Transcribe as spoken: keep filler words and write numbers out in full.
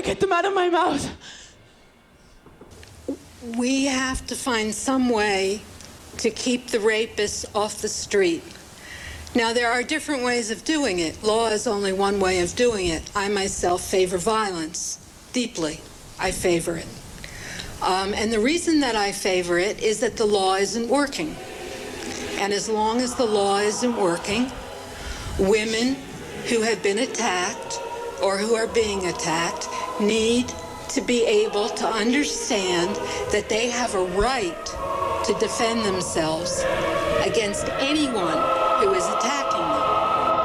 get them out of my mouth. We have to find some way to keep the rapists off the street. Now, there are different ways of doing it. Law is only one way of doing it. I myself favor violence deeply. I favor it. Um, and the reason that I favor it is that the law isn't working. And as long as the law isn't working, women who have been attacked or who are being attacked need to be able to understand that they have a right to defend themselves against anyone who is attacking